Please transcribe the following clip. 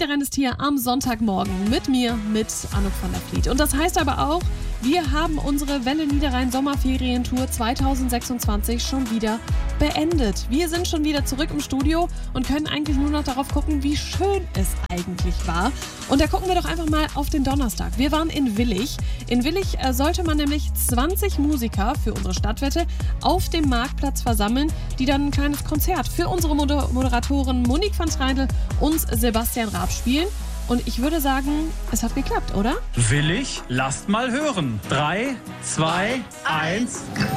Niederrhein ist hier am Sonntagmorgen mit mir, mit Anouk van der Vliet. Und das heißt aber auch, wir haben unsere Welle Niederrhein Sommerferientour 2026 schon wieder beendet. Wir sind schon wieder zurück im Studio und können eigentlich nur noch darauf gucken, wie schön es eigentlich war. Und da gucken wir doch einfach mal auf den Donnerstag. Wir waren in Willich. In Willich sollte man nämlich 20 Musiker für unsere Stadtwette auf dem Marktplatz versammeln, die dann ein kleines Konzert für unsere Moderatoren Monique van Treindl und Sebastian Raab spielen. Und ich würde sagen, es hat geklappt, oder? Willig? Lasst mal hören. 3, 2, 1...